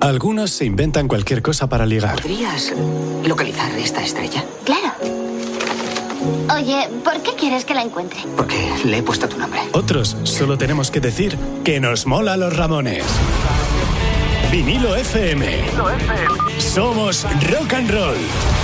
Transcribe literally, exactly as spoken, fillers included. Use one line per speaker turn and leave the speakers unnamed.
Algunos se inventan cualquier cosa para ligar.
¿Podrías localizar esta estrella?
Claro. Oye, ¿por qué quieres que la encuentre?
Porque le he puesto tu nombre.
Otros solo tenemos que decir que nos mola los Ramones. Vinilo F M. Somos rock and roll.